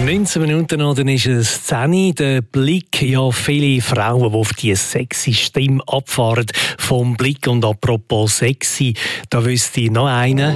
19 Minuten noch, dann ist es 10 Uhr. Der Blick, ja, viele Frauen, die auf die sexy Stimme abfahren vom Blick. Und apropos sexy, da wüsste ich noch einen.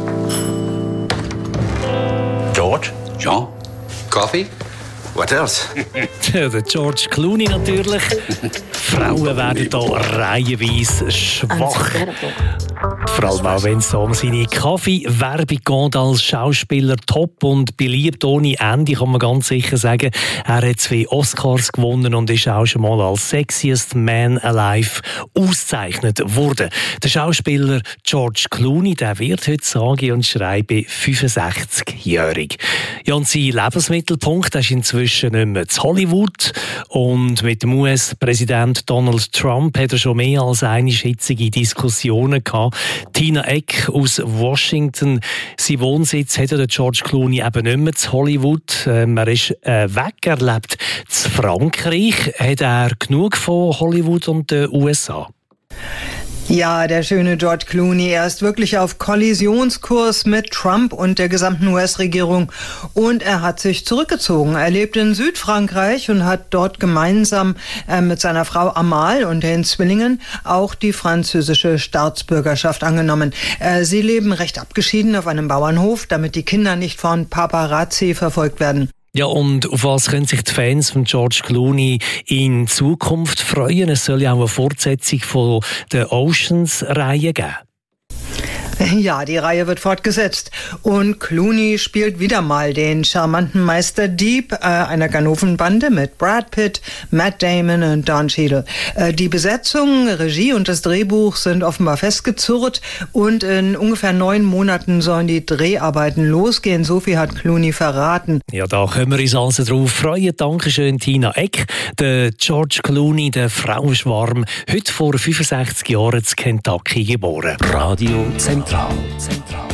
George? Jean? Coffee? What else? Der George Clooney natürlich. Frauen werden da reihenweise schwach. Vor allem auch, wenn es um seine Kaffee-Werbung geht, als Schauspieler top und beliebt ohne Ende, kann man ganz sicher sagen. Er hat 2 Oscars gewonnen und ist auch schon mal als Sexiest Man Alive ausgezeichnet worden. Der Schauspieler George Clooney, der wird heute sage und schreibe 65-jährig. Ja, und sein Lebensmittelpunkt ist inzwischen nicht mehr zu Hollywood. Und mit dem US-Präsident Donald Trump hat er schon mehr als eine hitzige Diskussionen gehabt. Tina Eck aus Washington, sein Wohnsitz hat der George Clooney eben nicht mehr zu Hollywood. Er ist weg, er lebt in Frankreich. Hat er genug von Hollywood und den USA? Ja, der schöne George Clooney, er ist wirklich auf Kollisionskurs mit Trump und der gesamten US-Regierung und er hat sich zurückgezogen. Er lebt in Südfrankreich und hat dort gemeinsam mit seiner Frau Amal und den Zwillingen auch die französische Staatsbürgerschaft angenommen. Sie leben recht abgeschieden auf einem Bauernhof, damit die Kinder nicht von Paparazzi verfolgt werden. Ja, und auf was können sich die Fans von George Clooney in Zukunft freuen? Es soll ja auch eine Fortsetzung von der Oceans-Reihe geben. Ja, die Reihe wird fortgesetzt und Clooney spielt wieder mal den charmanten Meister Dieb einer Ganovenbande mit Brad Pitt, Matt Damon und Don Cheadle. Die Besetzung, Regie und das Drehbuch sind offenbar festgezurrt und in ungefähr 9 Monaten sollen die Dreharbeiten losgehen. So viel hat Clooney verraten. Ja, da können wir uns also drauf freuen. Dankeschön, Tina Eck. Der George Clooney, der Frauenschwarm, heute vor 65 Jahren in Kentucky geboren. Radio Zentral.